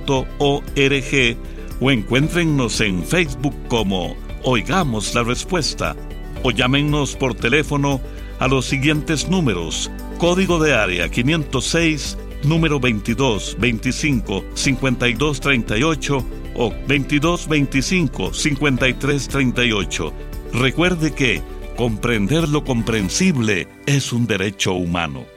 o encuéntrennos en Facebook como Oigamos la Respuesta, o llámennos por teléfono a los siguientes números: código de área 506, número 2225-5238 o 2225-5338. Recuerde que comprender lo comprensible es un derecho humano.